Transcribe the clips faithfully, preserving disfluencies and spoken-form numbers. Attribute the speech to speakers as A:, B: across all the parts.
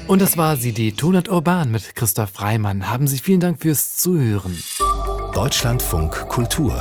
A: Und das war sie, die Tonart Urban mit Christoph Reimann. Haben Sie vielen Dank fürs Zuhören.
B: Deutschlandfunk Kultur.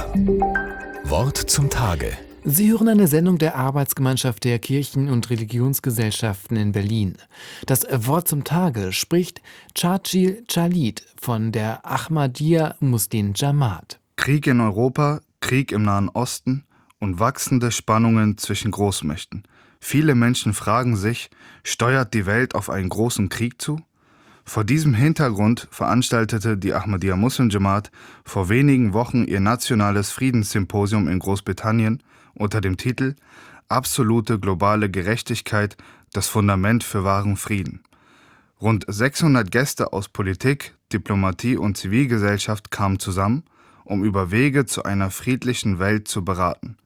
B: Wort zum Tage.
A: Sie hören eine Sendung der Arbeitsgemeinschaft der Kirchen- und Religionsgesellschaften in Berlin. Das Wort zum Tage spricht Chachil Chalit von der Ahmadiyya Muslim Jamaat.
C: Krieg in Europa, Krieg im Nahen Osten und wachsende Spannungen zwischen Großmächten. Viele Menschen fragen sich, steuert die Welt auf einen großen Krieg zu? Vor diesem Hintergrund veranstaltete die Ahmadiyya Muslim Jamaat vor wenigen Wochen ihr nationales Friedenssymposium in Großbritannien unter dem Titel Absolute globale Gerechtigkeit, das Fundament für wahren Frieden. Rund sechshundert Gäste aus Politik, Diplomatie und Zivilgesellschaft kamen zusammen, um über Wege zu einer friedlichen Welt zu beraten.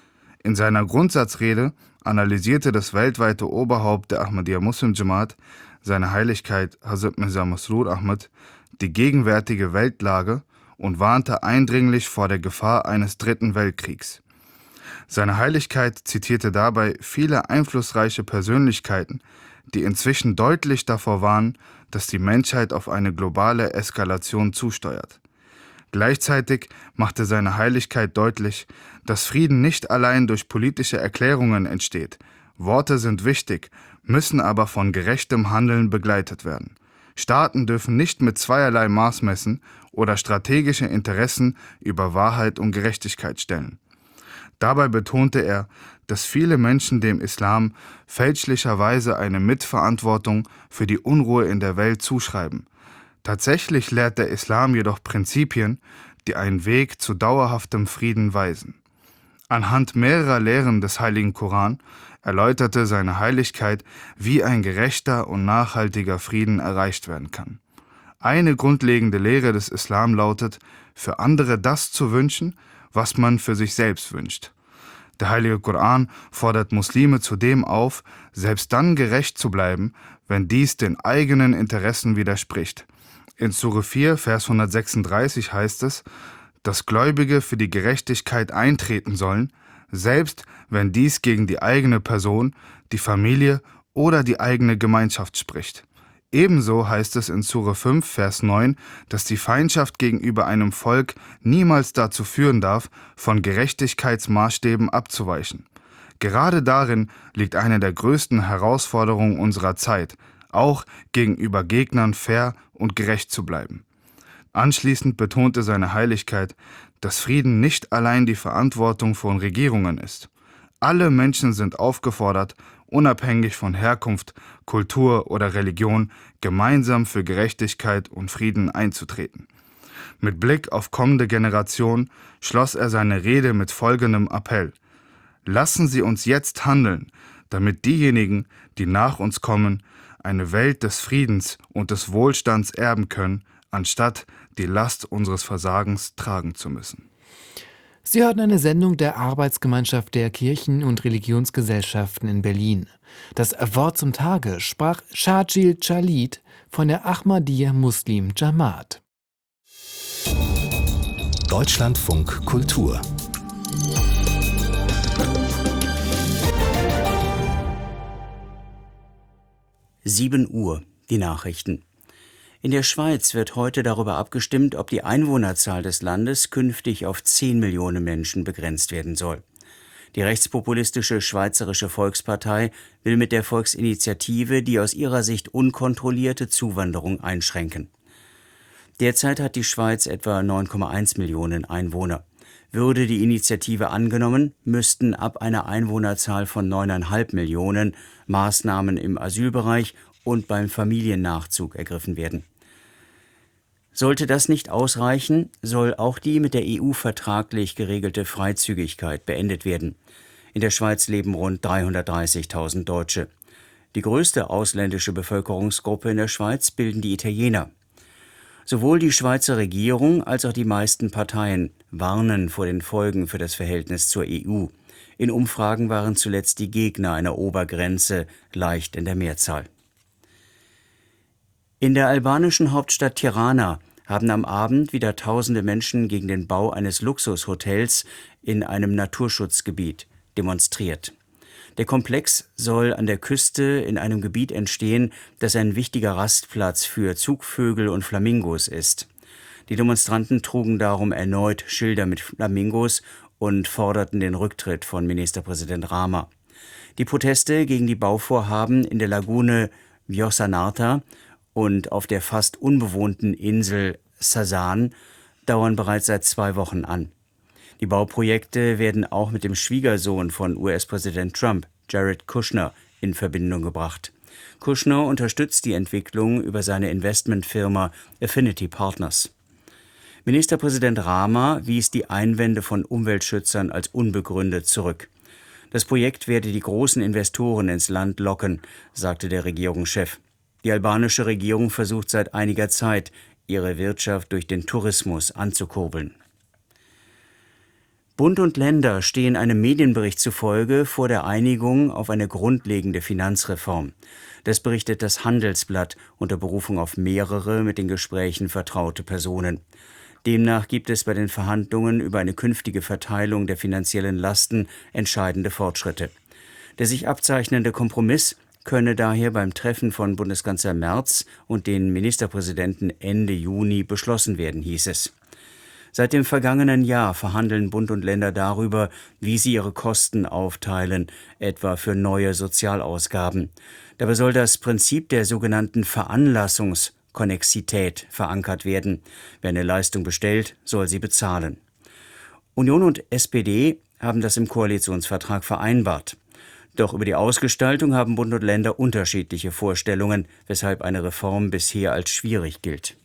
C: In seiner Grundsatzrede analysierte das weltweite Oberhaupt der Ahmadiyya Muslim Jamaat, seine Heiligkeit Hazrat Mirza Masroor Ahmad, die gegenwärtige Weltlage und warnte eindringlich vor der Gefahr eines dritten Weltkriegs. Seine Heiligkeit zitierte dabei viele einflussreiche Persönlichkeiten, die inzwischen deutlich davor warnen, dass die Menschheit auf eine globale Eskalation zusteuert. Gleichzeitig machte seine Heiligkeit deutlich, dass Frieden nicht allein durch politische Erklärungen entsteht. Worte sind wichtig, müssen aber von gerechtem Handeln begleitet werden. Staaten dürfen nicht mit zweierlei Maß messen oder strategische Interessen über Wahrheit und Gerechtigkeit stellen. Dabei betonte er, dass viele Menschen dem Islam fälschlicherweise eine Mitverantwortung für die Unruhe in der Welt zuschreiben. Tatsächlich lehrt der Islam jedoch Prinzipien, die einen Weg zu dauerhaftem Frieden weisen. Anhand mehrerer Lehren des Heiligen Koran erläuterte seine Heiligkeit, wie ein gerechter und nachhaltiger Frieden erreicht werden kann. Eine grundlegende Lehre des Islam lautet, für andere das zu wünschen, was man für sich selbst wünscht. Der Heilige Koran fordert Muslime zudem auf, selbst dann gerecht zu bleiben, wenn dies den eigenen Interessen widerspricht. In Sure vier, Vers hundertsechsunddreißig heißt es, dass Gläubige für die Gerechtigkeit eintreten sollen, selbst wenn dies gegen die eigene Person, die Familie oder die eigene Gemeinschaft spricht. Ebenso heißt es in Sure fünf, Vers neun, dass die Feindschaft gegenüber einem Volk niemals dazu führen darf, von Gerechtigkeitsmaßstäben abzuweichen. Gerade darin liegt eine der größten Herausforderungen unserer Zeit, auch gegenüber Gegnern fair und gerecht zu bleiben. Anschließend betonte seine Heiligkeit, dass Frieden nicht allein die Verantwortung von Regierungen ist. Alle Menschen sind aufgefordert, unabhängig von Herkunft, Kultur oder Religion, gemeinsam für Gerechtigkeit und Frieden einzutreten. Mit Blick auf kommende Generationen schloss er seine Rede mit folgendem Appell: Lassen Sie uns jetzt handeln, damit diejenigen, die nach uns kommen, eine Welt des Friedens und des Wohlstands erben können, anstatt die Last unseres Versagens tragen zu müssen.
A: Sie hörten eine Sendung der Arbeitsgemeinschaft der Kirchen- und Religionsgesellschaften in Berlin. Das Wort zum Tage sprach Chachil Chalit von der Ahmadiyya Muslim Jamaat.
B: Deutschlandfunk Kultur.
D: sieben Uhr, die Nachrichten. In der Schweiz wird heute darüber abgestimmt, ob die Einwohnerzahl des Landes künftig auf zehn Millionen Menschen begrenzt werden soll. Die rechtspopulistische Schweizerische Volkspartei will mit der Volksinitiative die aus ihrer Sicht unkontrollierte Zuwanderung einschränken. Derzeit hat die Schweiz etwa neun Komma eins Millionen Einwohner. Würde die Initiative angenommen, müssten ab einer Einwohnerzahl von neun Komma fünf Millionen Maßnahmen im Asylbereich und beim Familiennachzug ergriffen werden. Sollte das nicht ausreichen, soll auch die mit der E U vertraglich geregelte Freizügigkeit beendet werden. In der Schweiz leben rund dreihundertdreißigtausend Deutsche. Die größte ausländische Bevölkerungsgruppe in der Schweiz bilden die Italiener. Sowohl die Schweizer Regierung als auch die meisten Parteien warnen vor den Folgen für das Verhältnis zur E U. In Umfragen waren zuletzt die Gegner einer Obergrenze leicht in der Mehrzahl. In der albanischen Hauptstadt Tirana haben am Abend wieder tausende Menschen gegen den Bau eines Luxushotels in einem Naturschutzgebiet demonstriert. Der Komplex soll an der Küste in einem Gebiet entstehen, das ein wichtiger Rastplatz für Zugvögel und Flamingos ist. Die Demonstranten trugen darum erneut Schilder mit Flamingos und forderten den Rücktritt von Ministerpräsident Rama. Die Proteste gegen die Bauvorhaben in der Lagune Vjosa-Narta und auf der fast unbewohnten Insel Sasan dauern bereits seit zwei Wochen an. Die Bauprojekte werden auch mit dem Schwiegersohn von U S-Präsident Trump, Jared Kushner, in Verbindung gebracht. Kushner unterstützt die Entwicklung über seine Investmentfirma Affinity Partners. Ministerpräsident Rama wies die Einwände von Umweltschützern als unbegründet zurück. Das Projekt werde die großen Investoren ins Land locken, sagte der Regierungschef. Die albanische Regierung versucht seit einiger Zeit, ihre Wirtschaft durch den Tourismus anzukurbeln. Bund und Länder stehen einem Medienbericht zufolge vor der Einigung auf eine grundlegende Finanzreform. Das berichtet das Handelsblatt unter Berufung auf mehrere mit den Gesprächen vertraute Personen. Demnach gibt es bei den Verhandlungen über eine künftige Verteilung der finanziellen Lasten entscheidende Fortschritte. Der sich abzeichnende Kompromiss könne daher beim Treffen von Bundeskanzler Merz und den Ministerpräsidenten Ende Juni beschlossen werden, hieß es. Seit dem vergangenen Jahr verhandeln Bund und Länder darüber, wie sie ihre Kosten aufteilen, etwa für neue Sozialausgaben. Dabei soll das Prinzip der sogenannten Veranlassungskonnexität verankert werden. Wer eine Leistung bestellt, soll sie bezahlen. Union und S P D haben das im Koalitionsvertrag vereinbart. Doch über die Ausgestaltung haben Bund und Länder unterschiedliche Vorstellungen, weshalb eine Reform bisher als schwierig gilt.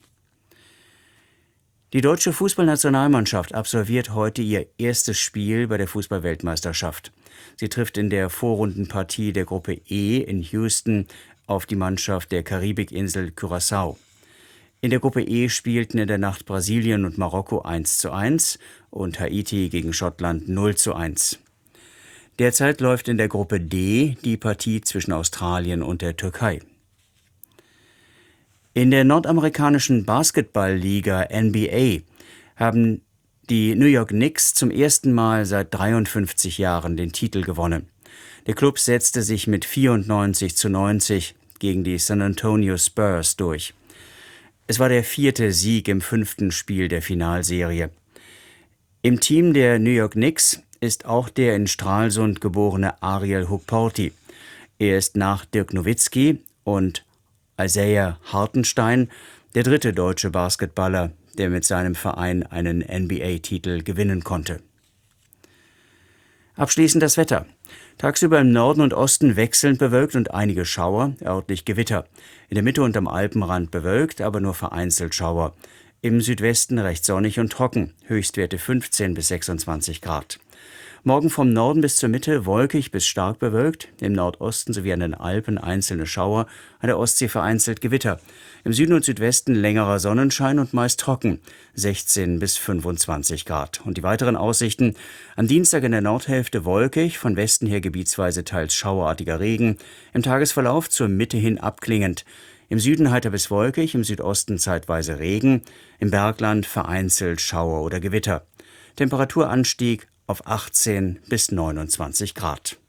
D: Die deutsche Fußballnationalmannschaft absolviert heute ihr erstes Spiel bei der Fußball-Weltmeisterschaft. Sie trifft in der Vorrundenpartie der Gruppe E in Houston auf die Mannschaft der Karibikinsel Curaçao. In der Gruppe E spielten in der Nacht Brasilien und Marokko eins zu eins und Haiti gegen Schottland null zu eins. Derzeit läuft in der Gruppe D die Partie zwischen Australien und der Türkei. In der nordamerikanischen Basketballliga N B A haben die New York Knicks zum ersten Mal seit dreiundfünfzig Jahren den Titel gewonnen. Der Klub setzte sich mit vierundneunzig zu neunzig gegen die San Antonio Spurs durch. Es war der vierte Sieg im fünften Spiel der Finalserie. Im Team der New York Knicks ist auch der in Stralsund geborene Ariel Hukporti. Er ist nach Dirk Nowitzki und Isaiah Hartenstein der dritte deutsche Basketballer, der mit seinem Verein einen N B A-Titel gewinnen konnte. Abschließend das Wetter. Tagsüber im Norden und Osten wechselnd bewölkt und einige Schauer, örtlich Gewitter. In der Mitte und am Alpenrand bewölkt, aber nur vereinzelt Schauer. Im Südwesten recht sonnig und trocken, Höchstwerte fünfzehn bis sechsundzwanzig Grad. Morgen vom Norden bis zur Mitte wolkig bis stark bewölkt, im Nordosten sowie an den Alpen einzelne Schauer, an der Ostsee vereinzelt Gewitter. Im Süden und Südwesten längerer Sonnenschein und meist trocken, sechzehn bis fünfundzwanzig Grad. Und die weiteren Aussichten: am Dienstag in der Nordhälfte wolkig, von Westen her gebietsweise teils schauerartiger Regen, im Tagesverlauf zur Mitte hin abklingend. Im Süden heiter bis wolkig, im Südosten zeitweise Regen, im Bergland vereinzelt Schauer oder Gewitter. Temperaturanstieg auf achtzehn bis neunundzwanzig Grad.